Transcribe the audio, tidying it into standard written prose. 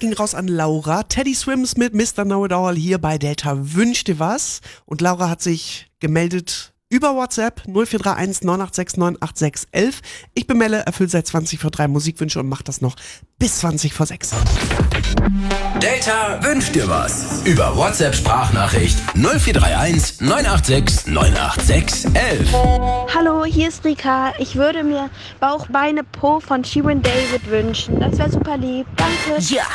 ging raus an Laura. Teddy Swims mit Mr. Know-It-All hier bei Delta Wünsch dir was. Und Laura hat sich gemeldet über WhatsApp 0431 986 98611. Ich bin Melle, erfüllt seit 20 vor 3 Musikwünsche und mache das noch bis 20 vor 6. Delta wünscht dir was. Über WhatsApp-Sprachnachricht 0431 986 98611. Hallo, hier ist Rika. Ich würde mir Bauch, Beine, Po von Shirin David wünschen. Das wäre super lieb. Danke. Ja,